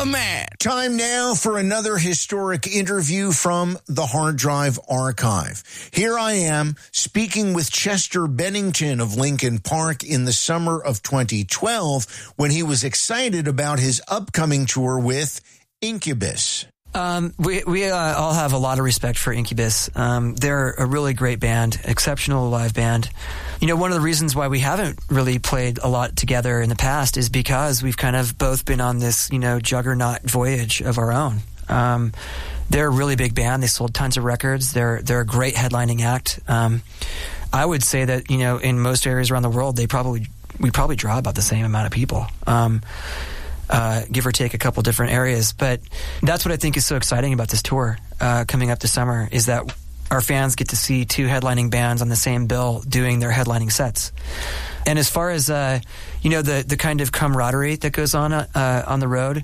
man. Time now for another historic interview from the Hard Drive Archive. Here I am speaking with Chester Bennington of Lincoln Park in the summer of 2012 when he was excited about his upcoming tour with Incubus. We all have a lot of respect for Incubus. They're a really great band, exceptional live band. You know, one of the reasons why we haven't really played a lot together in the past is because we've kind of both been on this, you know, juggernaut voyage of our own. They're a really big band. They sold tons of records. They're a great headlining act. I would say that, you know, in most areas around the world, we probably draw about the same amount of people. Give or take a couple different areas. But that's what I think is so exciting about this tour coming up this summer, is that our fans get to see two headlining bands on the same bill doing their headlining sets. And as far as, you know, the kind of camaraderie that goes on the road,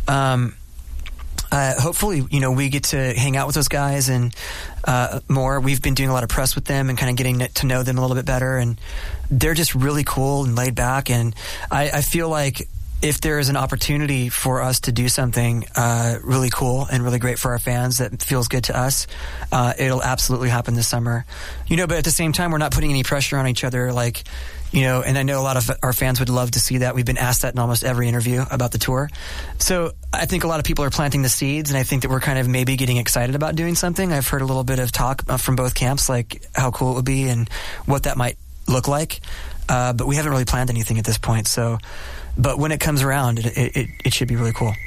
hopefully, you know, we get to hang out with those guys and more. We've been doing a lot of press with them and kind of getting to know them a little bit better. And they're just really cool and laid back. And I feel like if there is an opportunity for us to do something really cool and really great for our fans that feels good to us, it'll absolutely happen this summer. You know, but at the same time, we're not putting any pressure on each other, like, you know, and I know a lot of our fans would love to see that. We've been asked that in almost every interview about the tour. So I think a lot of people are planting the seeds, and I think that we're kind of maybe getting excited about doing something. I've heard a little bit of talk from both camps, like how cool it would be and what that might look like. But we haven't really planned anything at this point. So, but when it comes around, it should be really cool.